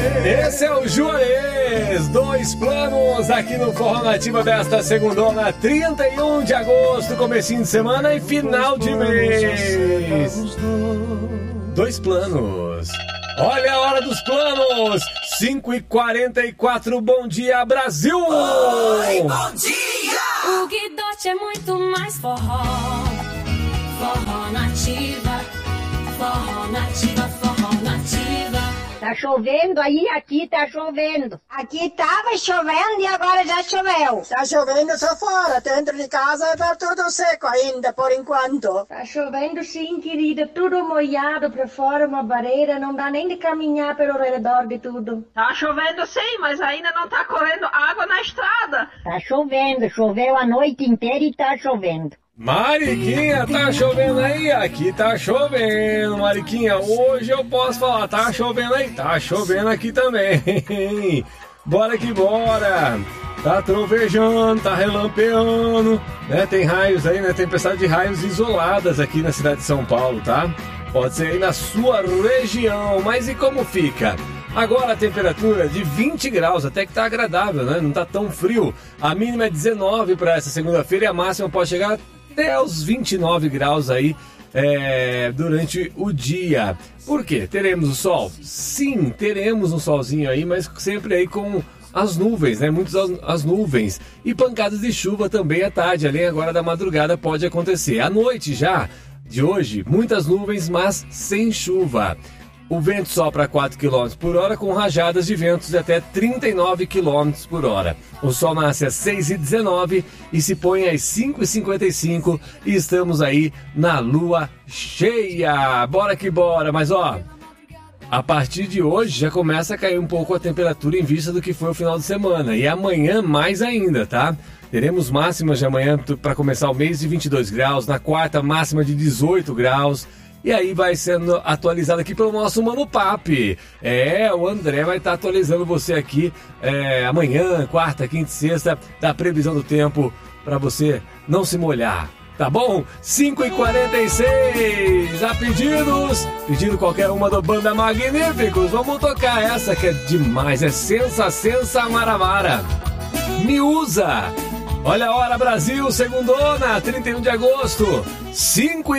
Esse é o Juarez, 2 planos aqui no Forró Nativa desta segundona, 31 de agosto, comecinho de semana e final de mês. 2 planos. Olha a hora dos planos, 5h44, bom dia Brasil! Oi, bom dia! O Guidote é muito mais forró, forró nativa, forró nativa, forró nativa. Tá chovendo aí, aqui tá chovendo. Aqui tava chovendo e agora já choveu. Tá chovendo só fora, dentro de casa tá tudo seco ainda, por enquanto. Tá chovendo sim, querida, tudo molhado pra fora, uma barreira, não dá nem de caminhar pelo redor de tudo. Tá chovendo sim, mas ainda não tá correndo água na estrada. Tá chovendo, choveu a noite inteira e tá chovendo. Mariquinha, tá chovendo aí? Aqui tá chovendo, Mariquinha. Hoje eu posso falar, tá chovendo aí? Tá chovendo aqui também. Bora que bora. Tá trovejando, tá relampeando, né? Tem raios aí, né? Tempestade de raios isoladas aqui na cidade de São Paulo, tá? Pode ser aí na sua região, mas e como fica? Agora a temperatura de 20 graus, até que tá agradável, né? Não tá tão frio. A mínima é 19 para essa segunda-feira e a máxima pode chegar até os 29 graus aí durante o dia. Por quê? Teremos o sol? Sim, teremos um solzinho aí, mas sempre aí com as nuvens, né? Muitas as nuvens. E pancadas de chuva também à tarde, além agora da madrugada pode acontecer. À noite já de hoje, muitas nuvens, mas sem chuva. O vento sopra a 4 km por hora com rajadas de ventos de até 39 km por hora. O sol nasce às 6h19 e se põe às 5h55 e estamos aí na lua cheia. Bora que bora, mas ó, a partir de hoje já começa a cair um pouco a temperatura em vista do que foi o final de semana. E amanhã mais ainda, tá? Teremos máximas de amanhã para começar o mês de 22 graus, na quarta máxima de 18 graus. E aí vai sendo atualizado aqui pelo nosso Mano Papi. O André vai estar atualizando você aqui amanhã, quarta, quinta e sexta, da previsão do tempo para você não se molhar. Tá bom? 5h46, a pedindo qualquer uma do Banda Magníficos. Vamos tocar essa que é demais, é Sensa Maramara. Me usa! Olha a hora, Brasil, segundona, 31 de agosto, 5h